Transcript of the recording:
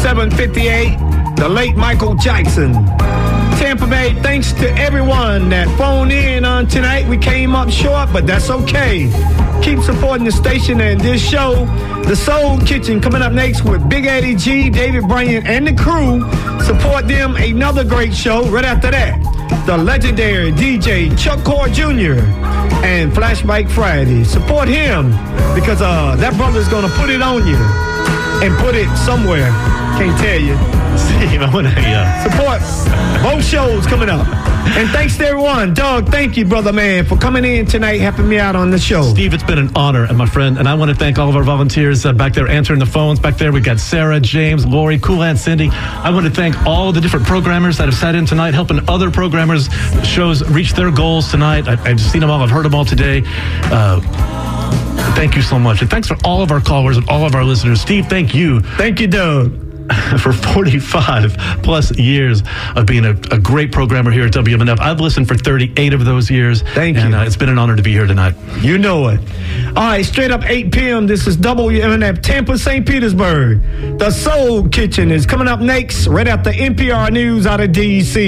758, the late Michael Jackson. Tampa Bay, thanks to everyone that phoned in on tonight. We came up short, but that's okay. Keep supporting the station and this show. The Soul Kitchen coming up next with Big Eddie G, David Bryant, and the crew. Support them. Another great show right after that. The legendary DJ Chuck Core Jr. and Flashback Friday. Support him because that brother's going to put it on you and put it somewhere. Can't tell you. Support both shows coming up. And thanks to everyone. Doug, thank you, brother man, for coming in tonight, helping me out on the show. Steve, it's been an honor, and my friend, and I want to thank all of our volunteers back there answering the phones. Back there, we got Sarah, James, Lori, Cool Aunt Cindy. I want to thank all the different programmers that have sat in tonight, helping other programmers, shows reach their goals tonight. I've seen them all. I've heard them all today. Thank you so much. And thanks for all of our callers and all of our listeners. Steve, thank you. Thank you, Doug. For 45 plus years of being a great programmer here at WMNF. I've listened for 38 of those years. Thank you. And it's been an honor to be here tonight. You know it. All right, straight up 8 p.m. This is WMNF Tampa, St. Petersburg. The Soul Kitchen is coming up next right after NPR News out of D.C.